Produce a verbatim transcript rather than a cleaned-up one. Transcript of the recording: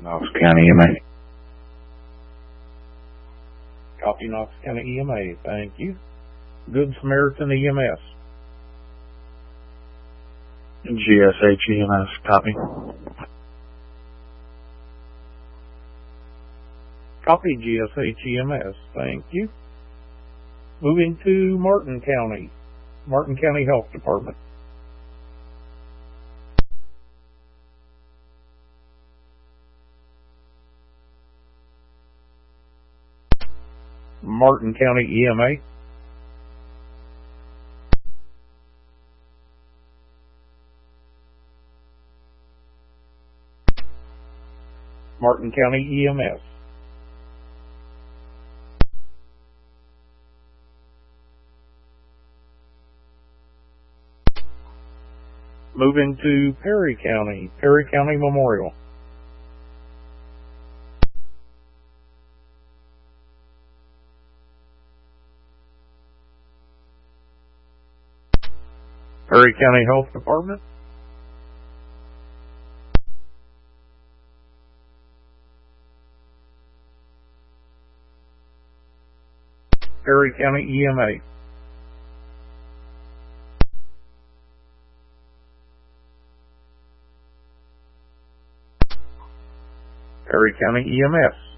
Knox County E M A. Copy, Knox County E M A. Thank you. Good Samaritan E M S. G S H E M S. Copy. Copy, G S H E M S. Thank you. Moving to Martin County. Martin County Health Department. Martin County E M A. Martin County E M S. Moving to Perry County. Perry County Memorial. Perry County Health Department. Perry County E M A. Perry County E M S.